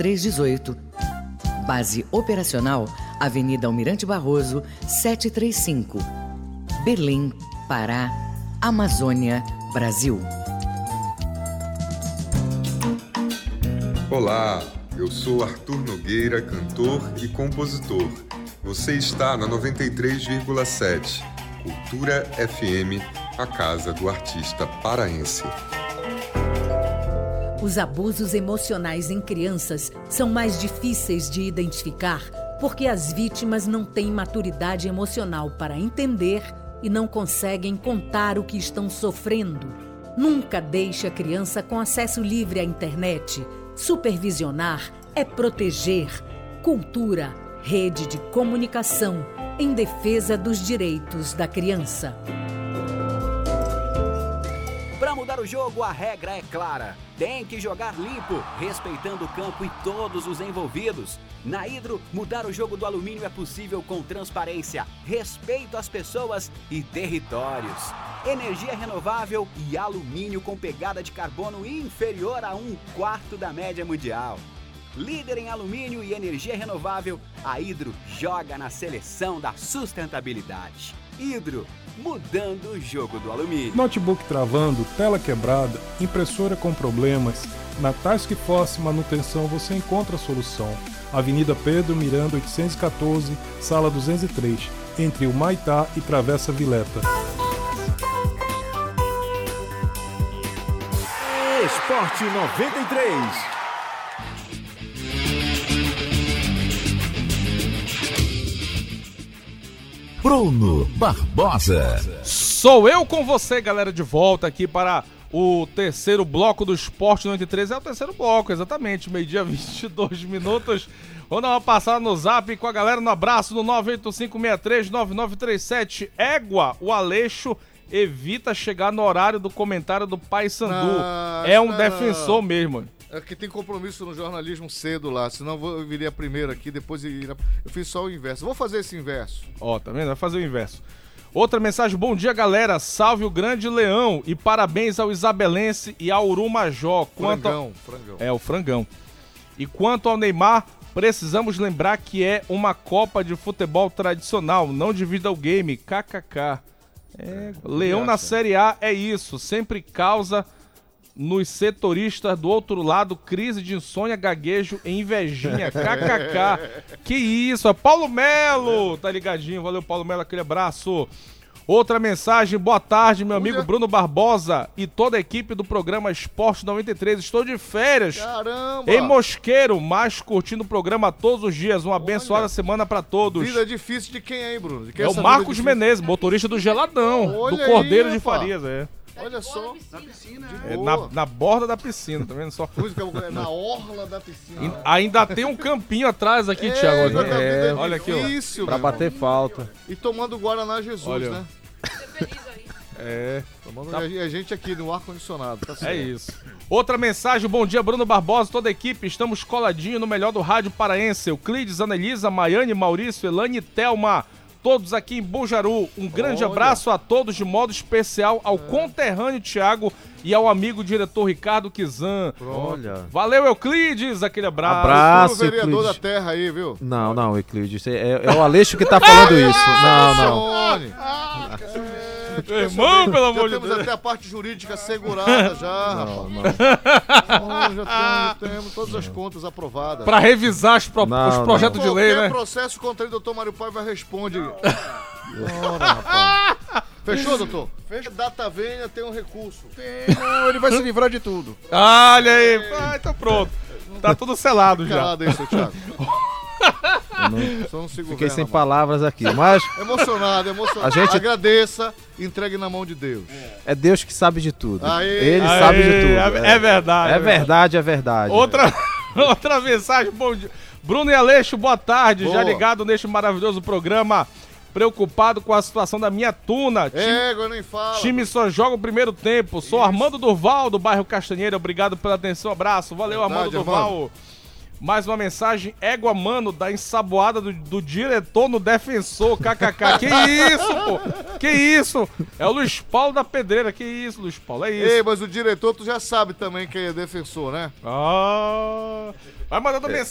3318. Base operacional, Avenida Almirante Barroso, 735. Belém, Pará, Amazônia, Brasil. Olá, eu sou Arthur Nogueira, cantor e compositor. Você está na 93,7. Cultura FM, a casa do artista paraense. Os abusos emocionais em crianças são mais difíceis de identificar porque as vítimas não têm maturidade emocional para entender e não conseguem contar o que estão sofrendo. Nunca deixe a criança com acesso livre à internet. Supervisionar é proteger. Cultura, rede de comunicação em defesa dos direitos da criança. Para mudar o jogo, a regra é clara. Tem que jogar limpo, respeitando o campo e todos os envolvidos. Na Hidro, mudar o jogo do alumínio é possível com transparência, respeito às pessoas e territórios. Energia renovável e alumínio com pegada de carbono inferior a 1/4 da média mundial. Líder em alumínio e energia renovável, a Hidro joga na seleção da sustentabilidade. Hidro, mudando o jogo do alumínio. Notebook travando, tela quebrada, impressora com problemas. Na Task Force Manutenção você encontra a solução. Avenida Pedro Miranda 814, sala 203, entre o Maitá e Travessa Vileta. Esporte 93. Bruno Barbosa. Sou eu com você, galera, de volta aqui para o terceiro bloco do Esporte 93. É o terceiro bloco, exatamente, meio-dia 22 minutos. Vamos dar uma passada no zap com a galera no abraço no 985639937. Égua, o Aleixo evita chegar no horário do comentário do Paysandu. É um defensor mesmo. É que tem compromisso no jornalismo cedo lá, senão eu viria primeiro aqui, depois eu fiz só o inverso. Vou fazer esse inverso. Ó, tá vendo? Vai fazer o inverso. Outra mensagem, bom dia, galera. Salve o grande Leão e parabéns ao Isabelense e ao Urumajó. Frangão. É, o Frangão. E quanto ao Neymar, precisamos lembrar que é uma Copa de futebol tradicional, não de videogame, kkk. Leão na Série A é isso, sempre causa nos setoristas do outro lado crise de insônia, gaguejo e invejinha, kkk. Que isso, é Paulo Melo, tá ligadinho, valeu Paulo Melo, aquele abraço. Outra mensagem, boa tarde, meu amigo Bruno Barbosa e toda a equipe do programa Esporte 93. Estou de férias. Caramba! Em Mosqueiro, mas curtindo o programa todos os dias. Uma abençoada semana pra todos. Vida difícil de quem aí, Bruno? É o Marcos Menezes, motorista do Geladão, olha do Cordeiro aí, de Farias, é. Olha só, na piscina. Na borda da piscina, tá vendo só? Na orla da piscina. Ainda tem um campinho atrás aqui, Thiago. Olha aqui, ó. Isso, pra bater falta. E tomando Guaraná Jesus, olha, né? Tomando a gente aqui no ar-condicionado, tá certo. É isso. Outra mensagem, bom dia, Bruno Barbosa, toda a equipe. Estamos coladinho no melhor do rádio paraense. Euclides, Anelisa, Maiane, Maurício, Elane e Thelma. Todos aqui em Bujaru, um grande abraço a todos, de modo especial ao conterrâneo Thiago e ao amigo diretor Ricardo Kizan. Olha. Valeu, Euclides, aquele abraço. Abraço, vereador da terra aí, viu? Não, Euclides, é o Aleixo que tá falando isso. Não. Irmão, pelo amor de Deus. Já temos até a parte jurídica segurada já, rapaz. Já temos todas as contas aprovadas. Pra revisar os projetos de lei, né? Qualquer processo contra ele, doutor Mário Paiva responde. Ora, rapaz. Fechou, doutor? Fecha. Data venha, tem um recurso. Não, ele vai se livrar de tudo. Olha aí. Tá pronto. Tá tudo selado já. Calado aí, seu Thiago. Fiquei sem palavras aqui, mas... Emocionado. A gente agradeça, entregue na mão de Deus. É Deus que sabe de tudo. Ele sabe de tudo. É verdade. É verdade. Outra mensagem, bom dia. Bruno e Aleixo, boa tarde. Boa. Já ligado neste maravilhoso programa. Preocupado com a situação da minha tuna. Eu nem falo. Time só joga o primeiro tempo. Sou Armando Durval, do bairro Castanheira. Obrigado pela atenção, abraço. Valeu, Armando Durval. Mais uma mensagem, égua, mano, da ensaboada do diretor no defensor, kkk. Que isso, pô? Que isso? É o Luiz Paulo da Pedreira, que isso, Luiz Paulo, é isso. Ei, mas o diretor tu já sabe também quem é defensor, né? Ah, vai mandando mensagem.